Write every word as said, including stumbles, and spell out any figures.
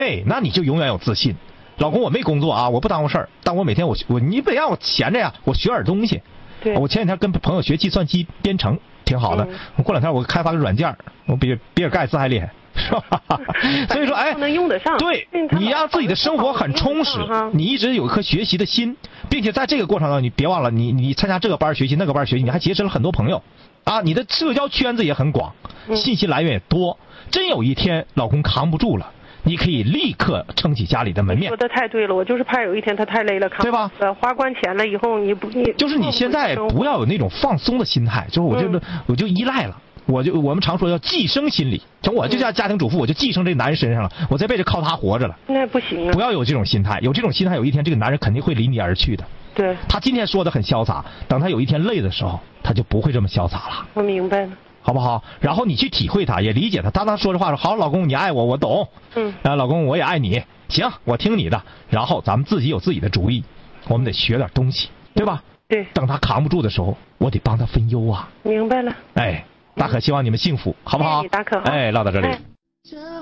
哎，那你就永远有自信。老公，我没工作啊，我不耽误事儿，但我每天我我你不让我闲着呀，我学点东西。 对， 我前几天跟朋友学计算机编程，挺好的。嗯、我过两天我开发个软件，我比比尔盖茨还厉害，是吧？所以说，哎， 能用得上。 对，你让自己的生活很充实，你一直有一颗学习的心，并且在这个过程中，你别忘了，你你参加这个班学习，那个班学习，你还结识了很多朋友，啊，你的社交圈子也很广，信息来源也多。真有一天老公扛不住了，你可以立刻撑起家里的门面。 说的太对了，我就是怕有一天他太累了，扛对吧？ 呃，花光钱了以后，你不你就是你现在不要有那种放松的心态，就是我就、嗯、我就依赖了，我就我们常说叫寄生心理，就我就叫家庭主妇，我就寄生这男人身上了，我这辈子靠他活着了。 那不行啊！ 不要有这种心态，有这种心态，有一天这个男人肯定会离你而去的。 对。 他今天说的很潇洒，等他有一天累的时候，他就不会这么潇洒了。 我明白了。 好不好？然后你去体会他，也理解他。当他说这话说，好，老公你爱我，我懂。 嗯。 啊，老公我也爱你，行，我听你的。然后咱们自己有自己的主意，我们得学点东西，对吧？ 对。 等他扛不住的时候，我得帮他分忧啊。 明白了。 哎，大可希望你们幸福，好不好？ 大可。 哎，唠到这里。哎